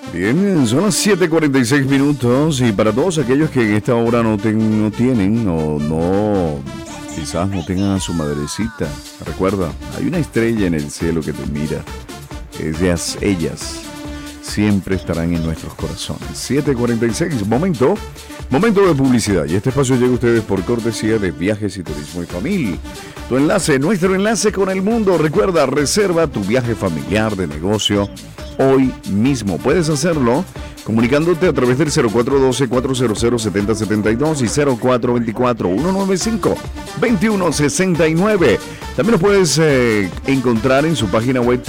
Bien, son las 7:46 y para todos aquellos que en esta hora no tienen o no, quizás no tengan a su madrecita, recuerda, hay una estrella en el cielo que te mira. Ellas siempre estarán en nuestros corazones. 7:46, momento de publicidad. Y este espacio llega a ustedes por cortesía de Viajes y Turismo y Familia. Nuestro enlace con el mundo. Recuerda, reserva tu viaje familiar de negocio hoy mismo. Puedes hacerlo comunicándote a través del 0412-400-7072 y 0424-195-2169. También lo puedes encontrar en su página web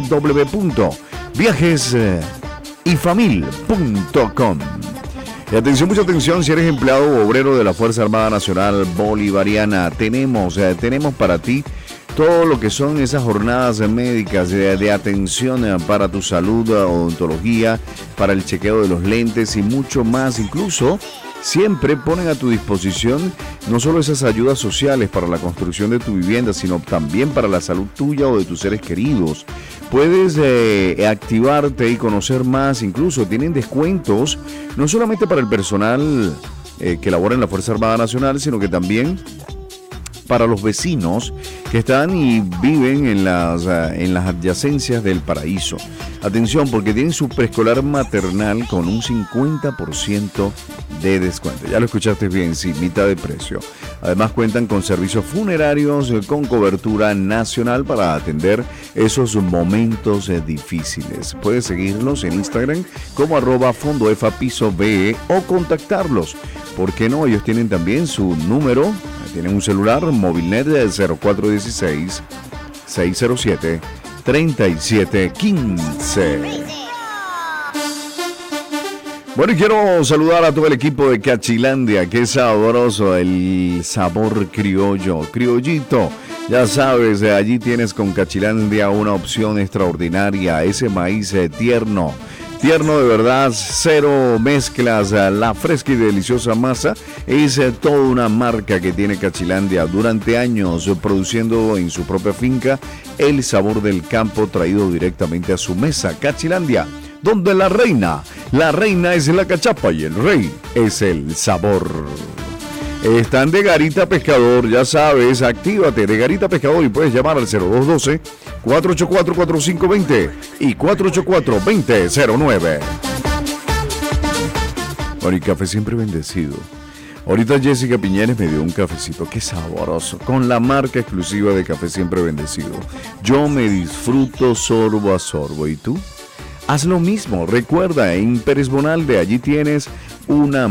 www.viajesyfamil.com. Y atención, mucha atención, si eres empleado o obrero de la Fuerza Armada Nacional Bolivariana, tenemos para ti todo lo que son esas jornadas médicas de atención para tu salud, odontología, para el chequeo de los lentes y mucho más. Incluso siempre ponen a tu disposición no solo esas ayudas sociales para la construcción de tu vivienda, sino también para la salud tuya o de tus seres queridos. Puedes activarte y conocer más. Incluso tienen descuentos no solamente para el personal que labora en la Fuerza Armada Nacional, sino que también para los vecinos que están y viven en las adyacencias del Paraíso. Atención, porque tienen su preescolar maternal con un 50% de descuento. Ya lo escuchaste bien, sí, mitad de precio. Además cuentan con servicios funerarios con cobertura nacional para atender esos momentos difíciles. Puedes seguirlos en Instagram como @fondoefapisobe o contactarlos. ¿Por qué no? Ellos tienen también su número. Tienen un celular Movilnet de 0416-607-3715. Bueno, y quiero saludar a todo el equipo de Cachilandia. Qué sabroso el sabor criollito. Ya sabes, allí tienes con Cachilandia una opción extraordinaria. Ese maíz tierno de verdad, cero mezclas, la fresca y deliciosa masa es toda una marca que tiene Cachilandia durante años produciendo en su propia finca el sabor del campo traído directamente a su mesa. Cachilandia, donde la reina es la cachapa y el rey es el sabor. Están de Garita Pescador, ya sabes, actívate de Garita Pescador y puedes llamar al 0212-484-4520 y 484-2009. Bueno, y café siempre bendecido. Ahorita Jessica Piñeres me dio un cafecito, qué sabroso, con la marca exclusiva de Café Siempre Bendecido. Yo me disfruto sorbo a sorbo, ¿y tú? Haz lo mismo, recuerda, en Pérez Bonalde, allí tienes una